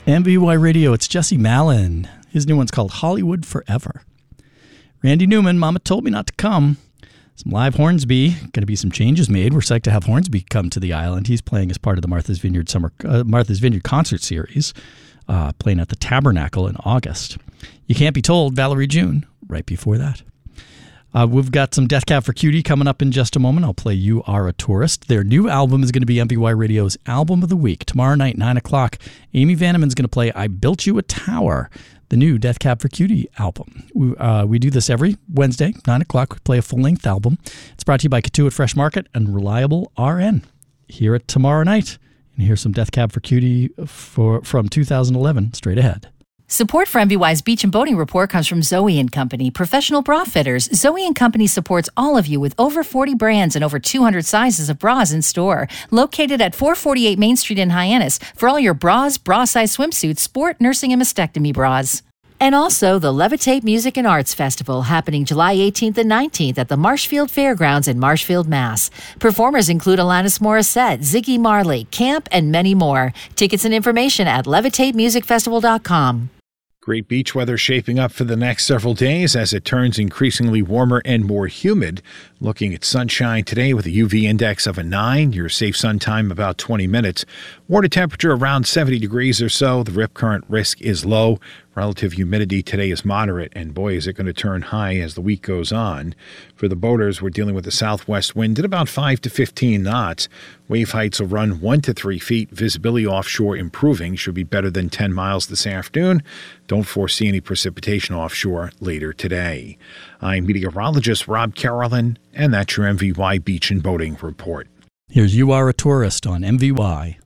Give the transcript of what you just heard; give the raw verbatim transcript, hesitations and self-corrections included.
M V Y Radio, it's Jesse Malin. His new one's called Hollywood Forever. Randy Newman, Mama Told Me Not to Come. Some live Hornsby. Going to be some changes made. We're psyched to have Hornsby come to the island. He's playing as part of the Martha's Vineyard Summer uh, Martha's Vineyard Concert Series, uh, playing at the Tabernacle in August. You Can't Be Told, Valerie June, right before that. Uh, we've got some Death Cab for Cutie coming up in just a moment. I'll play You Are a Tourist. Their new album is going to be M V Y Radio's Album of the Week. Tomorrow night, nine o'clock, Amy Vanneman's going to play I Built You a Tower, the new Death Cab for Cutie album. We, uh, we do this every Wednesday, nine o'clock. We play a full-length album. It's brought to you by Katuitt Fresh Market and Reliable R N. Hear it tomorrow night. And here's some Death Cab for Cutie for, from two thousand eleven, straight ahead. Support for M V Y's Beach and Boating Report comes from Zoe and Company, professional bra fitters. Zoe and Company supports all of you with over forty brands and over two hundred sizes of bras in store. Located at four forty-eight Main Street in Hyannis for all your bras, bra-size swimsuits, sport, nursing, and mastectomy bras. And also the Levitate Music and Arts Festival happening July eighteenth and nineteenth at the Marshfield Fairgrounds in Marshfield, Mass. Performers include Alanis Morissette, Ziggy Marley, Camp, and many more. Tickets and information at levitate music festival dot com. Great beach weather shaping up for the next several days as it turns increasingly warmer and more humid. Looking at sunshine today with a U V index of a nine, your safe sun time about twenty minutes. Water temperature around seventy degrees or so. The rip current risk is low. Relative humidity today is moderate, and boy, is it going to turn high as the week goes on. For the boaters, we're dealing with a southwest wind at about five to fifteen knots. Wave heights will run one to three feet. Visibility offshore improving. Should be better than ten miles this afternoon. Don't foresee any precipitation offshore later today. I'm meteorologist Rob Carolyn, and that's your M V Y Beach and Boating Report. Here's You Are a Tourist on M V Y.